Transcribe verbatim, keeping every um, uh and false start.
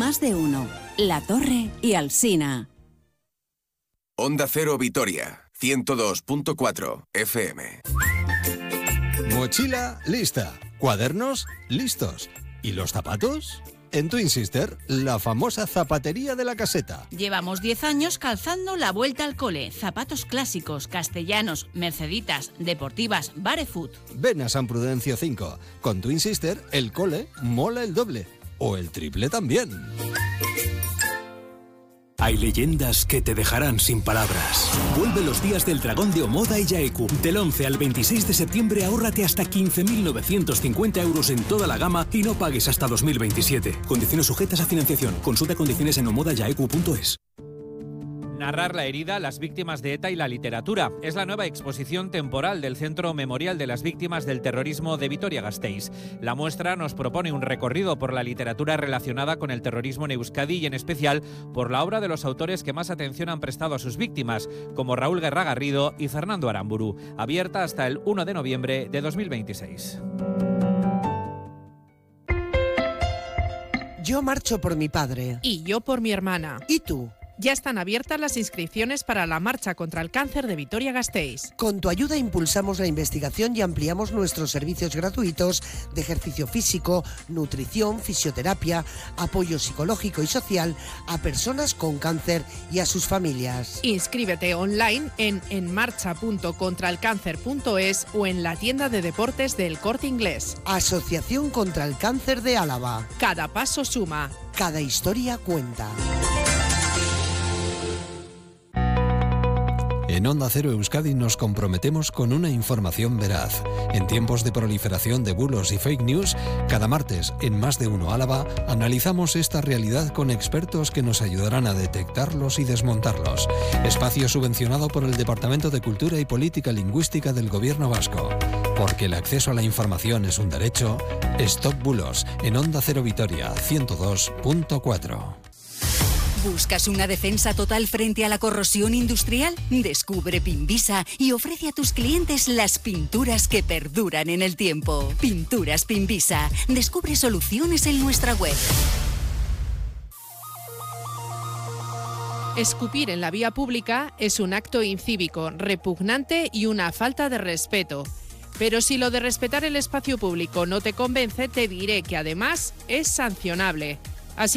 Más de Uno, La Torre y Alsina. Onda Cero Vitoria, ciento dos punto cuatro F M. Mochila lista, cuadernos listos. ¿Y los zapatos? En Twin Sister, la famosa zapatería de la caseta. Llevamos diez años calzando la vuelta al cole. Zapatos clásicos, castellanos, merceditas, deportivas, barefoot. Ven a San Prudencio cinco. Con Twin Sister, el cole mola el doble. O el triple también. Hay leyendas que te dejarán sin palabras. Vuelve los días del Dragón de Omoda y Yaeku. Del once al veintiséis de septiembre ahórrate hasta quince mil novecientos cincuenta euros en toda la gama y no pagues hasta dos mil veintisiete. Condiciones sujetas a financiación. Consulta condiciones en omoda yaeku punto es. Narrar la herida, las víctimas de ETA y la literatura. Es la nueva exposición temporal del Centro Memorial de las Víctimas del Terrorismo de Vitoria-Gasteiz. La muestra nos propone un recorrido por la literatura relacionada con el terrorismo en Euskadi y en especial por la obra de los autores que más atención han prestado a sus víctimas, como Raúl Guerra Garrido y Fernando Aramburu. Abierta hasta el uno de noviembre de dos mil veintiséis. Yo marcho por mi padre. Y yo por mi hermana. ¿Y tú? Ya están abiertas las inscripciones para la Marcha contra el Cáncer de Vitoria-Gasteiz. Con tu ayuda impulsamos la investigación y ampliamos nuestros servicios gratuitos de ejercicio físico, nutrición, fisioterapia, apoyo psicológico y social a personas con cáncer y a sus familias. Inscríbete online en enmarcha punto contraelcáncer punto es o en la tienda de deportes del Corte Inglés. Asociación contra el Cáncer de Álava. Cada paso suma. Cada historia cuenta. En Onda Cero Euskadi nos comprometemos con una información veraz. En tiempos de proliferación de bulos y fake news, cada martes en Más de Uno Álava analizamos esta realidad con expertos que nos ayudarán a detectarlos y desmontarlos. Espacio subvencionado por el Departamento de Cultura y Política Lingüística del Gobierno Vasco. Porque el acceso a la información es un derecho. Stop Bulos en Onda Cero Vitoria ciento dos punto cuatro. ¿Buscas una defensa total frente a la corrosión industrial? Descubre Pinvisa y ofrece a tus clientes las pinturas que perduran en el tiempo. Pinturas Pinvisa. Descubre soluciones en nuestra web. Escupir en la vía pública es un acto incívico, repugnante y una falta de respeto. Pero si lo de respetar el espacio público no te convence, te diré que además es sancionable.